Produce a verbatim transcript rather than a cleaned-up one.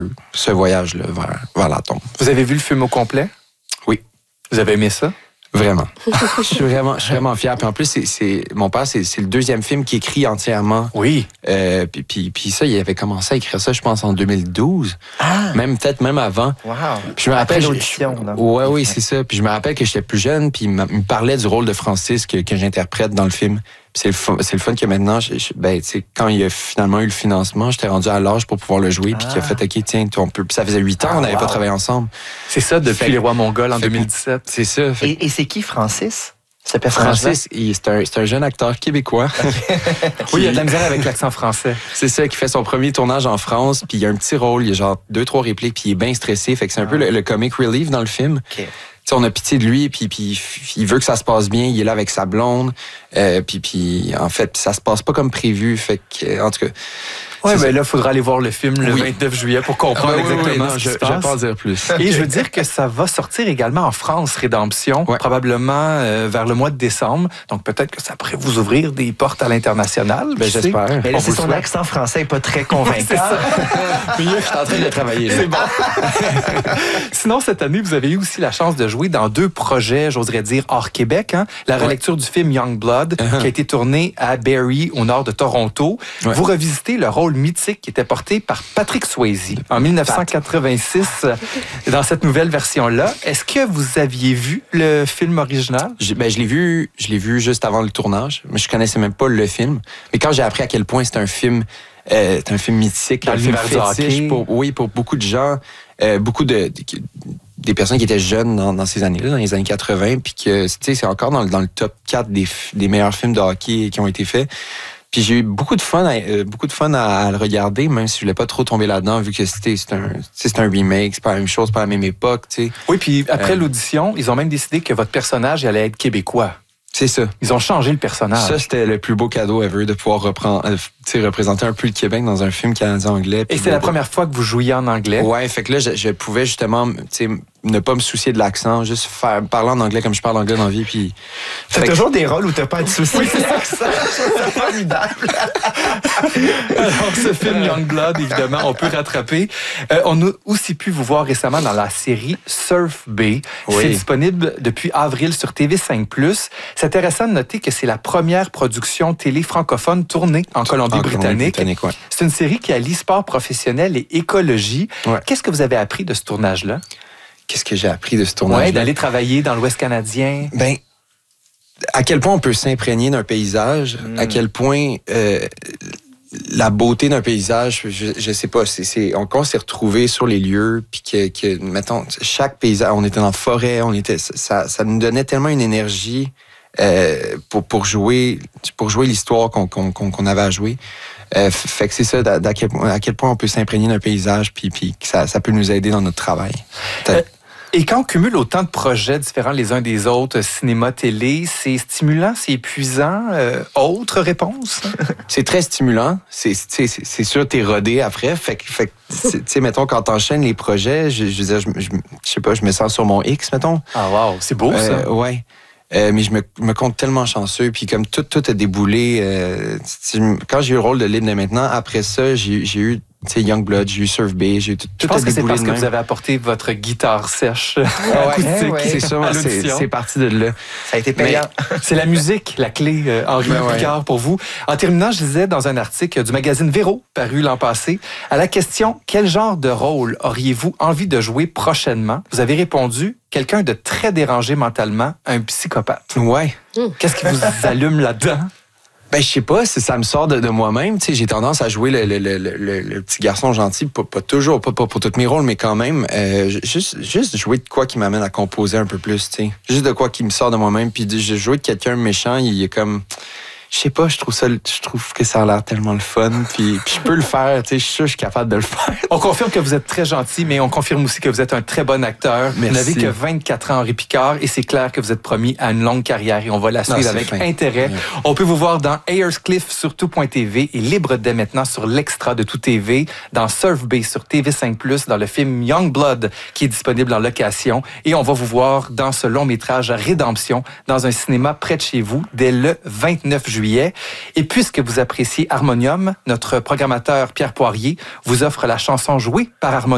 ce voyage-là vers, vers la tombe. Vous avez vu le film au complet? Oui. Vous avez aimé ça? Vraiment. je suis vraiment, je suis vraiment fier. Puis en plus, c'est, c'est mon père, c'est, c'est le deuxième film qu'il écrit entièrement. Oui. Euh, puis, puis, puis ça, il avait commencé à écrire ça, je pense, en deux mille douze. Ah. Même peut-être même avant. Wow. Puis je me rappelle, Après l'audition. je, là. ouais, oui, c'est ça. Puis je me rappelle que j'étais plus jeune, puis il me parlait du rôle de Francis que, que j'interprète dans le film. Puis c'est le fun, c'est le fun que maintenant, je, je, ben, tu sais, quand il a finalement eu le financement, j'étais rendu à l'âge pour pouvoir le jouer, puis Ah. qu'il a fait, OK, tiens, on peut. Puis ça faisait huit ans, Ah, on n'avait wow. pas travaillé ensemble. C'est ça, depuis Fait- Les Rois Mongols en fait- deux mille dix-sept. C'est ça. Fait Et, et c'est qui Francis? Ce personnage-là? Francis, il- c'est un, c'est un jeune acteur québécois. Oui, il y a de la misère avec l'accent français. C'est ça, qui fait son premier tournage en France, puis il y a un petit rôle, il y a genre deux, trois répliques, puis il est bien stressé. Fait que c'est un peu le, le comic relief dans le film. OK. Tu sais, on a pitié de lui, puis, puis il veut que ça se passe bien. Il est là avec sa blonde, euh, puis, puis en fait, ça se passe pas comme prévu. Fait que, en tout cas... Oui, c'est mais ça. là, il faudra aller voir le film le Oui. vingt-neuf juillet pour comprendre Ah, oui, oui, exactement oui, non, ce qui je, se je vais passe. pas en dire plus. Et je veux dire que ça va sortir également en France, Rédemption, Ouais. probablement euh, vers le mois de décembre. Donc peut-être que ça pourrait vous ouvrir des portes à l'international. Ben, qui sait? j'espère. Mais là, On c'est vous son souhaite. accent français n'est pas très convaincant. C'est ça. Je suis en train de travailler. là. C'est bon. Sinon, cette année, vous avez eu aussi la chance de jouer dans deux projets, j'oserais dire, hors Québec. Hein? La Ouais. relecture du film Young Blood, Uh-huh. qui a été tourné à Barrie, au nord de Toronto. Ouais. Vous revisitez le rôle mythique qui était porté par Patrick Swayze en dix-neuf cent quatre-vingt-six euh, dans cette nouvelle version-là. Est-ce que vous aviez vu le film original? Je, ben, je l'ai vu, je l'ai vu juste avant le tournage, mais je connaissais même pas le film. Mais quand j'ai appris à quel point c'est un film, euh, c'est un film mythique, Dans un film l'univers du fétiche hockey. pour, oui, pour beaucoup de gens, euh, beaucoup de, de- des personnes qui étaient jeunes dans, dans ces années-là, dans les années quatre-vingt, puis que, tu sais, c'est encore dans, le- dans le top quatre des, f- des meilleurs films de hockey qui ont été faits. Puis j'ai eu beaucoup de fun, à, euh, beaucoup de fun à, à le regarder, même si je voulais pas trop tomber là-dedans, vu que c'était c'est un, tu sais, c'est un remake, c'est pas la même chose, c'est pas la même époque, tu sais. Oui, puis après Euh, l'audition, ils ont même décidé que votre personnage allait être québécois. C'est ça. Ils ont changé le personnage. Ça, c'était le plus beau cadeau ever de pouvoir reprendre, euh, tu sais, représenter un peu le Québec dans un film canadien-anglais. Et puis c'est de- la première fois que vous jouiez en anglais. Ouais, fait que là, je, je pouvais justement, tu sais, ne pas me soucier de l'accent, juste faire parler en anglais comme je parle anglais dans la vie, puis... T'as Fait que- toujours des rôles où t'as pas à te soucier de l'accent. C'est formidable. Alors, ce film Young Blood, évidemment, on peut rattraper. Euh, on a aussi pu vous voir récemment dans la série Surf Bay. Oui. C'est disponible depuis avril sur T V cinq plus. C'est intéressant de noter que c'est la première production télé francophone tournée en Colombie-Britannique. Colombie-Britannique, ouais. C'est une série qui allie sport professionnel et écologie. Ouais. Qu'est-ce que vous avez appris de ce tournage-là? Qu'est-ce que j'ai appris de ce tournage? Ouais, d'aller travailler dans l'Ouest canadien. Ben, à quel point on peut s'imprégner d'un paysage, Mm. à quel point euh, la beauté d'un paysage, je, je sais pas, c'est, c'est, on, quand on s'est retrouvé sur les lieux, puis que, que, mettons, chaque paysage, on était dans la forêt, on était, ça, ça nous donnait tellement une énergie euh, pour, pour jouer, pour jouer l'histoire qu'on, qu'on, qu'on, qu'on avait à jouer. Euh, fait que c'est ça, d'à, d'à quel, à quel point on peut s'imprégner d'un paysage, puis, puis que ça, ça peut nous aider dans notre travail. Euh, Et quand on cumule autant de projets différents les uns des autres, cinéma, télé, c'est stimulant, c'est épuisant. Euh, autre réponse? C'est très stimulant. C'est, c'est, c'est, c'est sûr, t'es rodé après. Fait que, fait que, tu sais, mettons, quand t'enchaînes les projets, je, je veux dire, je, je, je sais pas, je me sens sur mon X, mettons. Ah wow, c'est beau ça. Euh, ouais. Euh, mais je me, me compte tellement chanceux. Puis comme tout, tout a déboulé. Euh, tu sais, quand j'ai eu le rôle de Lynn maintenant, après ça, j'ai, j'ai eu tu sais, Young Blood, j'ai eu Surf Bay, j'ai eu tout, Je tout pense a que c'est déboulé parce de que même. vous avez apporté votre guitare sèche Ah ouais, acoustique. eh ouais. C'est ça, à c'est, l'audition. c'est parti de là. Ça a été payant. C'est la musique, la clé, euh, Henri Ben ouais. Picard, pour vous. En terminant, je disais dans un article du magazine Véro, paru l'an passé, à la question « Quel genre de rôle auriez-vous envie de jouer prochainement? » Vous avez répondu « Quelqu'un de très dérangé mentalement, un psychopathe. Ouais. » Qu'est-ce qui vous allume là-dedans? Ben, je sais pas, si ça me sort de, de moi-même. Tu sais, j'ai tendance à jouer le, le, le, le, le petit garçon gentil, pas, pas toujours, pas, pas pour tous mes rôles, mais quand même, euh, juste, juste jouer de quoi qui m'amène à composer un peu plus, tu sais. Juste de quoi qui me sort de moi-même, puis de, je jouer de quelqu'un méchant, il est comme... Je sais pas, je trouve ça, je trouve que ça a l'air tellement le fun, puis, puis je peux le faire, tu sais, je suis sûr que je suis capable de le faire. On confirme que vous êtes très gentil, mais on confirme aussi que vous êtes un très bon acteur. Merci. Vous n'avez que vingt-quatre ans, Henri Picard, et c'est clair que vous êtes promis à une longue carrière, et on va la suivre c'est avec fin. intérêt. Ouais. On peut vous voir dans Ayerscliff sur tout point t v et libre dès maintenant sur l'extra de tout T V, dans Surf Bay sur T V cinq plus, dans le film Young Blood qui est disponible en location, et on va vous voir dans ce long métrage Rédemption dans un cinéma près de chez vous dès le vingt-neuf juillet. Et puisque vous appréciez Harmonium, notre programmateur Pierre Poirier vous offre la chanson jouée par Harmonium